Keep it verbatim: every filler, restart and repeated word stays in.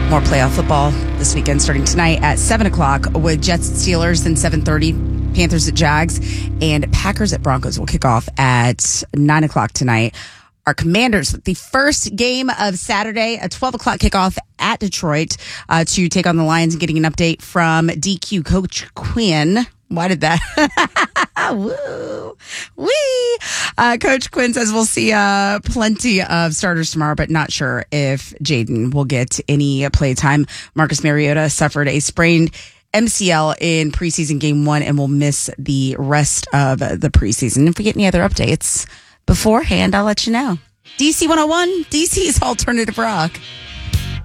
More playoff football this weekend starting tonight at seven o'clock with Jets at Steelers, then seven thirty, Panthers at Jags, and Packers at Broncos will kick off at nine o'clock tonight. Our Commanders, the first game of Saturday, a twelve o'clock kickoff at Detroit uh, to take on the Lions, and getting an update from D Q Coach Quinn. Why did that? Woo! Wee! Uh, Coach Quinn says we'll see uh, plenty of starters tomorrow, but not sure if Jaden will get any play time. Marcus Mariota suffered a sprained M C L in preseason game one and will miss the rest of the preseason. If we get any other updates beforehand, I'll let you know. D C one oh one, D C's Alternative Rock.